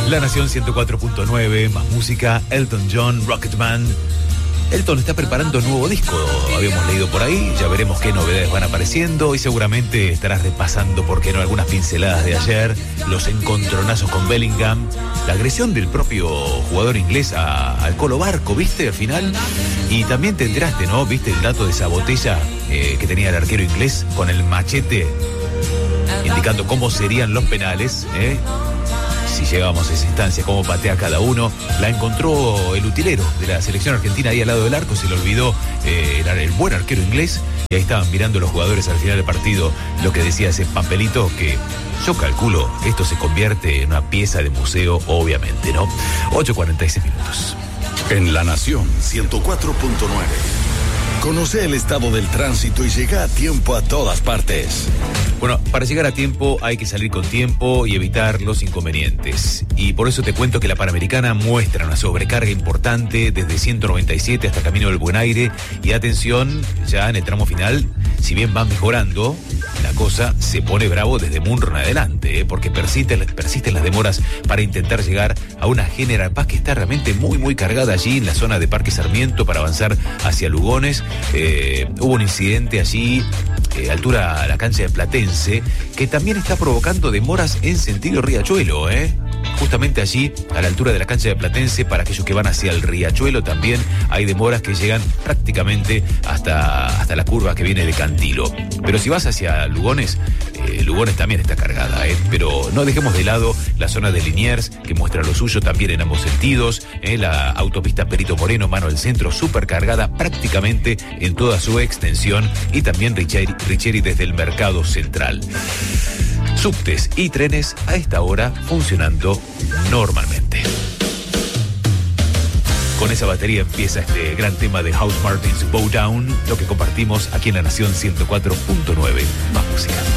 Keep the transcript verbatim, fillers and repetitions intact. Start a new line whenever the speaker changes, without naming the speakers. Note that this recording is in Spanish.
La Nación ciento cuatro punto nueve, más música, Elton John, Rocketman. Elton está preparando un nuevo disco, habíamos leído por ahí, ya veremos qué novedades van apareciendo y seguramente estarás repasando, por qué no, algunas pinceladas de ayer, los encontronazos con Bellingham, la agresión del propio jugador inglés a, al Colo Barco, ¿viste? Al final, y también te enteraste, ¿no? ¿Viste el dato de esa botella eh, que tenía el arquero inglés con el machete indicando cómo serían los penales, ¿eh? Si llegamos a esa instancia, cómo patea cada uno? La encontró el utilero de la selección argentina ahí al lado del arco, se le olvidó eh, el, el buen arquero inglés, y ahí estaban mirando los jugadores al final del partido lo que decía ese papelito, que yo calculo que esto se convierte en una pieza de museo, obviamente, ¿no? ocho cuarenta y seis minutos.
En La Nación ciento cuatro punto nueve. Conoce el estado del tránsito y llega a tiempo a todas partes.
Bueno, para llegar a tiempo hay que salir con tiempo y evitar los inconvenientes. Y por eso te cuento que la Panamericana muestra una sobrecarga importante desde ciento noventa y siete hasta Camino del Buen Aire. Y atención, ya en el tramo final, si bien va mejorando, la cosa se pone bravo desde Munro en adelante, ¿eh? Porque persisten, persisten las demoras para intentar llegar a una General Paz que está realmente muy, muy cargada allí en la zona de Parque Sarmiento para avanzar hacia Lugones. Eh, hubo un incidente allí, eh, altura a la cancha de Platense, que también está provocando demoras en sentido Riachuelo, ¿eh? Justamente allí, a la altura de la cancha de Platense, para aquellos que van hacia el Riachuelo también hay demoras que llegan prácticamente hasta, hasta la curva que viene de Cantilo. Pero si vas hacia Lugones, eh, Lugones también está cargada, ¿eh? Pero no dejemos de lado la zona de Liniers, que muestra lo suyo también en ambos sentidos, ¿eh? La autopista Perito Moreno, mano al centro, súper cargada prácticamente en toda su extensión, y también Richeri, Richeri desde el Mercado Central. Subtes y trenes a esta hora funcionando normalmente. Con esa batería empieza este gran tema de House Martins, Bow Down, lo que compartimos aquí en La Nación ciento cuatro punto nueve. Más música.